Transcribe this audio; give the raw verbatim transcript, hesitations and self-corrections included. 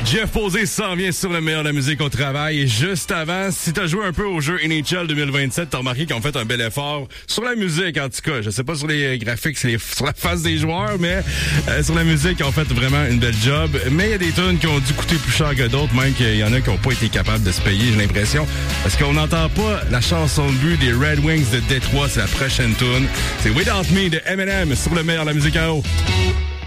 Jeff Posé s'en vient sur le meilleur de la musique au travail. Et juste avant, si t'as joué un peu au jeu N H L deux mille vingt-sept, t'as remarqué qu'ils ont fait un bel effort sur la musique, en tout cas. Je sais pas sur les graphiques, les, sur la face des joueurs, mais euh, sur la musique, ils ont fait vraiment une belle job. Mais il y a des tunes qui ont dû coûter plus cher que d'autres, même qu'il y en a qui n'ont pas été capables de se payer, j'ai l'impression. Parce qu'on n'entend pas la chanson de but des Red Wings de Détroit, c'est la prochaine tune. C'est Without Me de Eminem sur le meilleur de la musique à eau.